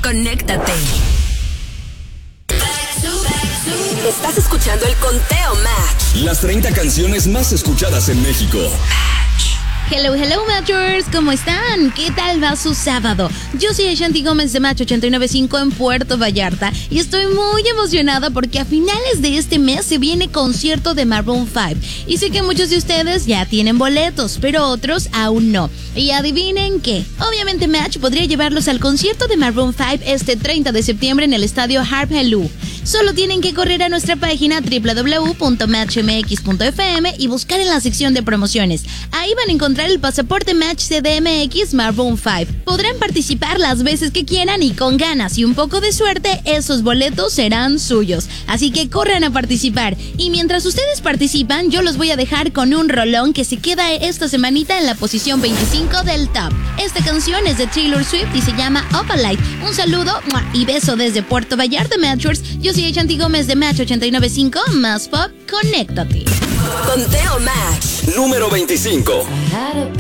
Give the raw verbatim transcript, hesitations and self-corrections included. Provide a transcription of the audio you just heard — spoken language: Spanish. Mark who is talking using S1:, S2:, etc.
S1: conéctate. Estás escuchando el Conteo Match.
S2: Las treinta canciones más escuchadas en México.
S3: Hello, hello, Matchers, ¿cómo están? ¿Qué tal va su sábado? Yo soy Ashanti Gómez de Match ochenta y nueve punto cinco en Puerto Vallarta y estoy muy emocionada porque a finales de este mes se viene concierto de Maroon cinco. Y sé que muchos de ustedes ya tienen boletos, pero otros aún no. Y adivinen qué, obviamente Match podría llevarlos al concierto de Maroon cinco este treinta de septiembre en el estadio Harp Hello. Solo tienen que correr a nuestra página doble u doble u doble u punto match m x punto f m y buscar en la sección de promociones. Ahí van a encontrar el pasaporte Match C D M X Maroon cinco. Podrán participar las veces que quieran y con ganas y un poco de suerte, esos boletos serán suyos. Así que corran a participar. Y mientras ustedes participan, yo los voy a dejar con un rolón que se queda esta semanita en la posición veinticinco del top. Esta canción es de Taylor Swift y se llama Up a Light. Un saludo y beso desde Puerto Vallarta, Matchers. Yo soy Ashanti Gómez de Match ochenta y nueve punto cinco, más pop, conéctate.
S1: Conteo Match
S2: número veinticinco.